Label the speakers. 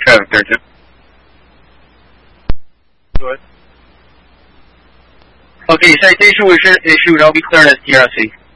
Speaker 1: Durkin. Go ahead. Okay, citation was issued. I'll be cleared as TRC.